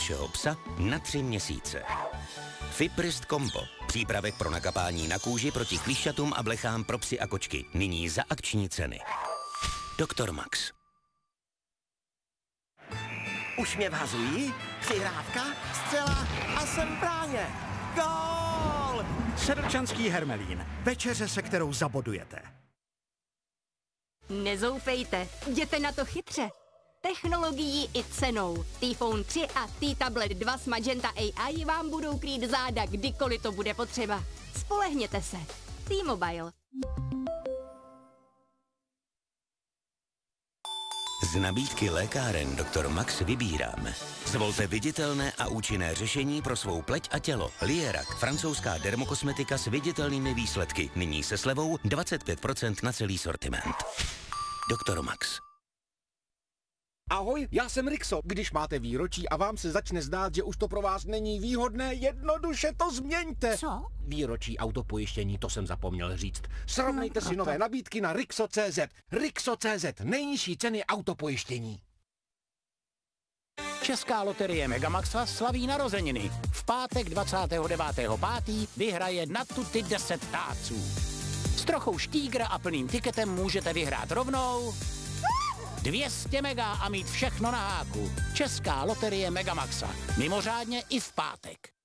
vašeho psa na 3 měsíce. Fiprist Combo. Přípravek pro nakapání na kůži proti klíšťatům a blechám pro psy a kočky. Nyní za akční ceny. Dr. Max. Už mě vhazují, přihrávka, střela a jsem v bráně. Gól! Sedlčanský Hermelín. Večeře, se kterou zabodujete. Nezoufejte, jděte na to chytře. Technologií i cenou. T-Phone 3 a T-Tablet 2 s Magenta AI vám budou krýt záda, kdykoliv to bude potřeba. Spolehněte se. T-Mobile. Z nabídky lékáren Dr. Max vybíráme. Zvolte viditelné a účinné řešení pro svou pleť a tělo. Lierac, francouzská dermokosmetika s viditelnými výsledky. Nyní se slevou 25% na celý sortiment. Dr. Max. Ahoj, já jsem Rixo. Když máte výročí a vám se začne zdát, že už to pro vás není výhodné, jednoduše to změňte. Co? Výročí autopojištění, to jsem zapomněl říct. Srovnejte si nové nabídky na Rixo.cz. Rixo.cz, nejnižší ceny autopojištění. Česká loterie Megamaxa slaví narozeniny. V pátek 29.5. vyhraje na tuty 10 táců. S trochou štígra a plným tiketem můžete vyhrát rovnou 200 mega a mít všechno na háku. Česká loterie Megamaxa. Mimořádně i v pátek.